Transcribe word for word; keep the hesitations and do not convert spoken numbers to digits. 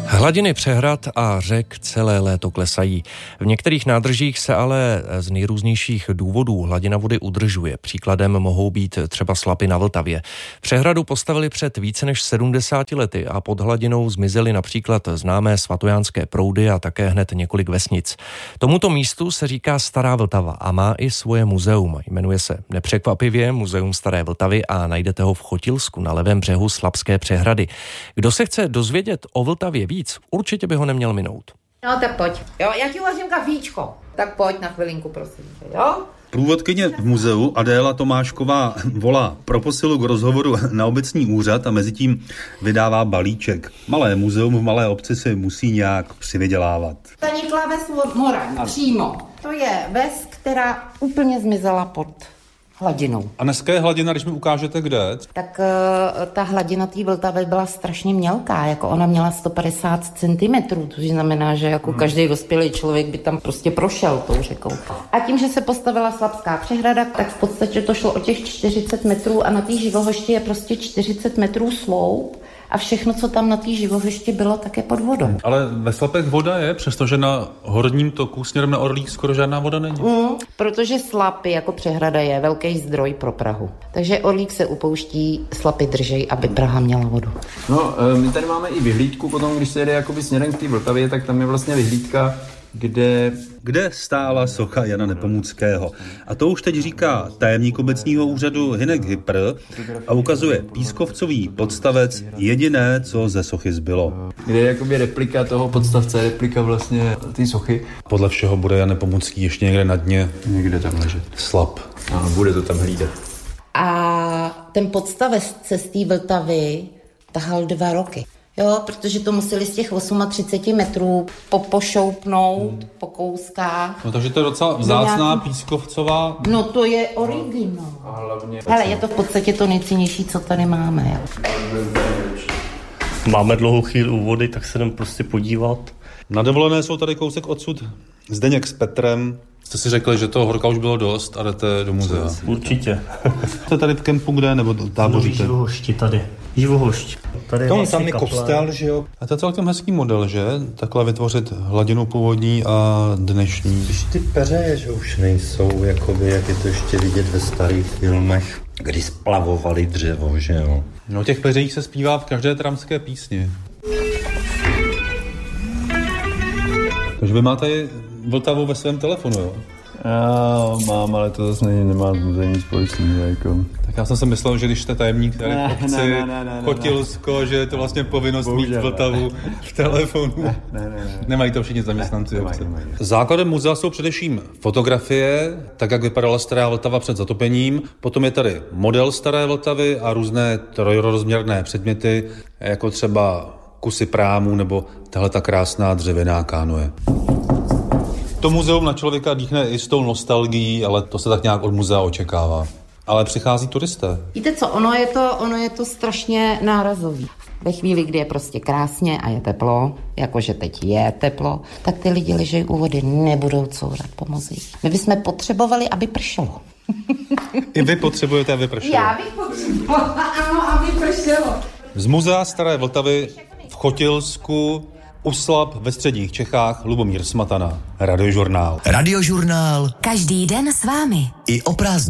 Hladiny přehrad a řek celé léto klesají. V některých nádržích se ale z nejrůznějších důvodů hladina vody udržuje. Příkladem mohou být třeba slapy na Vltavě. Přehradu postavili před více než sedmdesáti lety a pod hladinou zmizely například známé svatojánské proudy a také hned několik vesnic. Tomuto místu se říká Stará Vltava a má i svoje muzeum. Jmenuje se nepřekvapivě Muzeum Staré Vltavy a najdete ho v Chotilsku na levém břehu Slapské přehrady. Kdo se chce dozvědět o Vltavě víc, určitě by ho neměl minout. No tak pojď, jo, já ti uvařím kafíčko. Tak pojď na chvilinku, prosím, jo? Průvodkyně v muzeu Adéla Tomášková volá pro posilu k rozhovoru na obecní úřad a mezitím vydává balíček. Malé muzeum v malé obci si musí nějak přivydělávat. Zanikla ves Moraň, přímo. To je ves, která úplně zmizela pod hladinou. A dneska je hladina, když mi ukážete kde? Tak uh, ta hladina té Vltavy byla strašně mělká, jako ona měla sto padesát centimetrů, což znamená, že jako hmm. každý dospělý člověk by tam prostě prošel tou řekou. A tím, že se postavila Slapská přehrada, tak v podstatě to šlo o těch čtyřicet metrů a na té Živohošti je prostě čtyřicet metrů sloup a všechno, co tam na té Živohošti bylo, tak je pod vodou. Ale ve Slapech voda je, přestože na horním toku směrem na Orlík skoro žádná voda není. Mm, protože Slapy jako přehrada je velký zdroj pro Prahu. Takže Orlík se upouští, Slapy držej, aby Praha měla vodu. No, my tady máme i vyhlídku, potom když se jede jakoby směrem k té Vltavě, tak tam je vlastně vyhlídka, kde... kde stála socha Jana Nepomuckého. A to už teď říká tajemník obecního úřadu Hynek Hypr a ukazuje pískovcový podstavec, jediné, co ze sochy zbylo. Kde je jakoby replika toho podstavce, replika vlastně té sochy. Podle všeho bude Jan Nepomucký ještě někde na dně. Někde tam ležet. Slap. A bude to tam hlídat. A ten podstavec z té Vltavy tahal dva roky. Jo, protože to museli z těch třicet osm metrů popošoupnout hmm. po kouskách. No takže to je docela vzácná nějaký... pískovcová... No to je originál. A hlavně... Hele, je to v podstatě to nejcennější, co tady máme. Jo. Máme dlouhou chvíli u vody, tak se jdem prostě podívat. Na dovolené jsou tady kousek odsud Zdeněk s Petrem. Jste si řekli, že toho horka už bylo dost a jdete do muzea. Určitě. Jste tady v kempu kde, nebo táboříte? No, Živohošti tady. Živohošť. Tady je tam kostel, že jo? A to je celkem hezký model, že? Takhle vytvořit hladinu původní a dnešní. Když ty peřeje, že už nejsou, jakoby, jak je to ještě vidět ve starých filmech, kdy splavovali dřevo, že jo? No těch peřejích se zpívá v každé tramské písni. Takže vy máte Vltavu ve svém telefonu, jo? Já mám, ale to zase nemá s muzeem nic společného. Jako. Tak já jsem si myslel, že když jste tajemník tady v obci, ne, ne, ne, ne, Chotilsko, že je to vlastně povinnost Bohužel, mít Vltavu v telefonu. Ne, ne, ne, ne. Nemají to všichni zaměstnanci obce. Základem muzea jsou především fotografie, tak jak vypadala Stará Vltava před zatopením. Potom je tady model Staré Vltavy a různé trojrozměrné předměty, jako třeba kusy prámů nebo tahle ta krásná dřevěná kánoe. To muzeum na člověka dýchne i s tou nostalgií, ale to se tak nějak od muzea očekává. Ale přichází turisté. Víte co, ono je to, ono je to strašně nárazový. Ve chvíli, kdy je prostě krásně a je teplo, jakože teď je teplo, tak ty lidi ležejí u vody, nebudou courat po muzích. My bychom potřebovali, aby pršelo. I vy potřebujete, aby pršelo. Já bych potřebovala, ano, aby pršelo. Z muzea Staré Vltavy v Chotilsku u Slap ve středních Čechách Lubomír Smatana, Radiožurnál. Radiožurnál. Každý den s vámi. I o prázdninách.